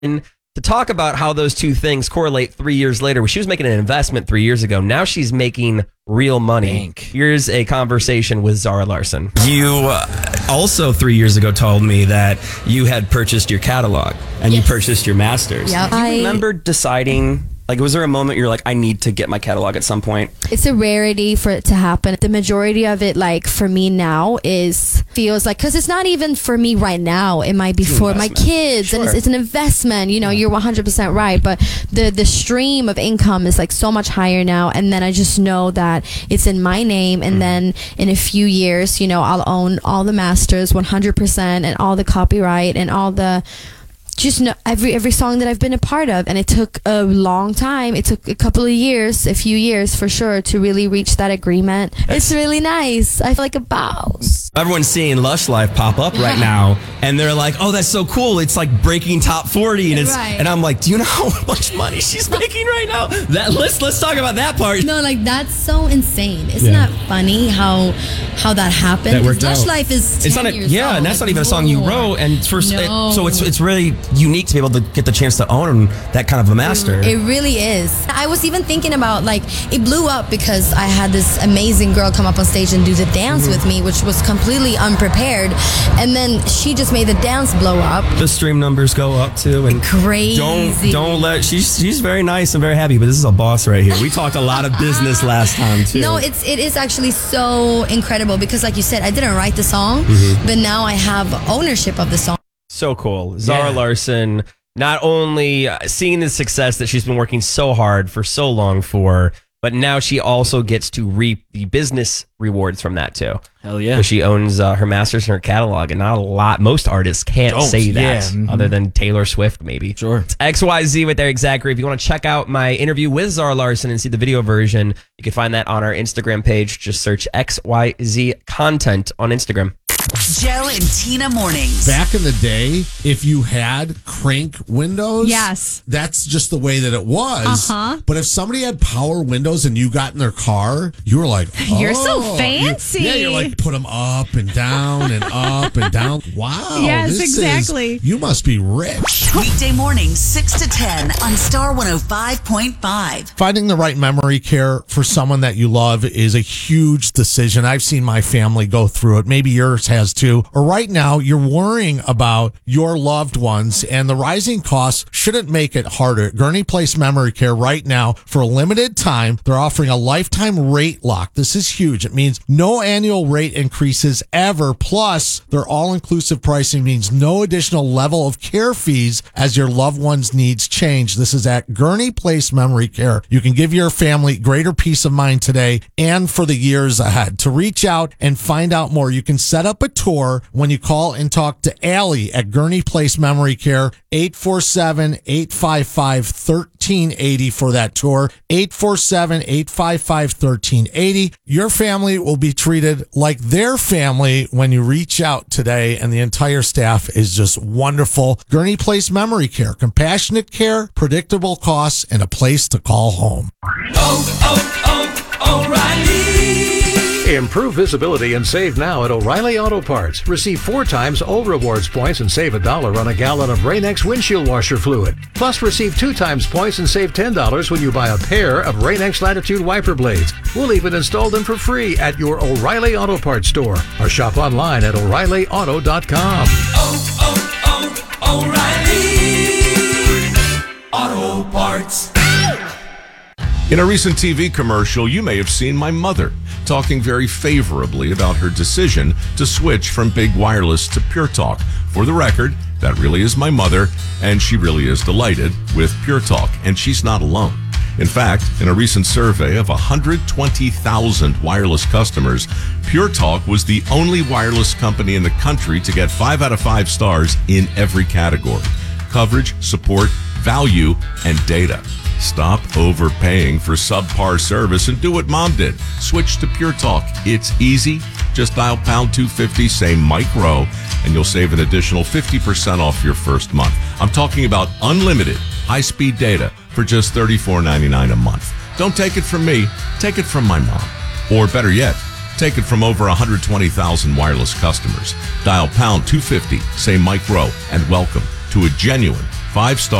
And to talk about how those two things correlate 3 years later, she was making an investment 3 years ago. Now she's making real money. Here's a conversation with Zara Larsson. You also 3 years ago told me that you had purchased your catalog and you purchased your masters. Yep. Do you remember deciding, like, was there a moment you're like, I need to get my catalog at some point? It's a rarity for it to happen. The majority of it, like, for me now feels like, because it's not even for me right now. It might be for my kids. Sure. And it's an investment. You know, you're 100% right. But the stream of income is like so much higher now. And then I just know that it's in my name. And then in a few years, you know, I'll own all the masters 100% and all the copyright and all the... just know every song that I've been a part of, and it took a long time. It took a few years for sure, to really reach that agreement. It's really nice. I feel like a boss. Everyone's seeing Lush Life pop up right now, and they're like, "Oh, that's so cool! It's like breaking top 40." And and I'm like, "Do you know how much money she's making right now?" Let's talk about that part. No, like, that's so insane. Isn't that funny how that happened? That worked Lush out. Life is 10 years old. and that's not even a song you wrote, and so it's really unique to be able to get the chance to own that kind of a master. It really is. I was even thinking about, like, it blew up because I had this amazing girl come up on stage and do the dance with me, which was completely unprepared, and then she just made the dance blow up. The stream numbers go up too, and crazy. Don't let she's very nice and very happy, but this is a boss right here. We talked a lot of business last time too. No, it is actually so incredible because, like you said, I didn't write the song, but now I have ownership of the song. So cool. Zara Larsson, not only seeing the success that she's been working so hard for so long for, but now she also gets to reap the business rewards from that too. Hell yeah. Because she owns her masters in her catalog, and not a lot, most artists can't say that, other than Taylor Swift maybe. Sure. It's XYZ with their exact group. If you want to check out my interview with Zara Larsson and see the video version, you can find that on our Instagram page. Just search XYZ content on Instagram. Joe and Tina mornings. Back in the day, if you had crank windows, that's just the way that it was. But if somebody had power windows and you got in their car, you were like, oh, you're so fancy. You're like, put them up and down and up and down. Wow. Yes, exactly. You must be rich. Weekday mornings, 6 to 10 on Star 105.5. Finding the right memory care for someone that you love is a huge decision. I've seen my family go through it. Maybe yours has too. Or right now, you're worrying about your loved ones, and the rising costs shouldn't make it harder. At Gurney Place Memory Care right now, for a limited time, they're offering a lifetime rate lock. This is huge. It means no annual rate increases ever. Plus, their all-inclusive pricing means no additional level of care fees as your loved one's needs change. This is at Gurney Place Memory Care. You can give your family greater peace of mind today and for the years ahead. To reach out and find out more, you can set up a tour when you call and talk to Allie at Gurney Place Memory Care, 847-855-1380 for that tour, 847-855-1380. Your family will be treated like their family when you reach out today, and the entire staff is just wonderful. Gurney Place Memory Care, compassionate care, predictable costs, and a place to call home. O'Reilly. Improve visibility and save now at O'Reilly Auto Parts. Receive 4 times O Rewards points and save $1 on a gallon of Rain-X windshield washer fluid. Plus, receive 2 times points and save $10 when you buy a pair of Rain-X Latitude wiper blades. We'll even install them for free at your O'Reilly Auto Parts store or shop online at O'ReillyAuto.com. O'Reilly Auto Parts. In a recent TV commercial, you may have seen my mother talking very favorably about her decision to switch from Big Wireless to Pure Talk. For the record, that really is my mother, and she really is delighted with Pure Talk, and she's not alone. In fact, in a recent survey of 120,000 wireless customers, Pure Talk was the only wireless company in the country to get 5 out of 5 stars in every category: coverage, support, value, and data. Stop overpaying for subpar service and do what Mom did. Switch to Pure Talk. It's easy. Just dial pound 250, say Mike Rowe, and you'll save an additional 50% off your first month. I'm talking about unlimited high-speed data for just $34.99 a month. Don't take it from me. Take it from my mom. Or better yet, take it from over 120,000 wireless customers. Dial pound 250, say Mike Rowe, and welcome to a genuine 5-star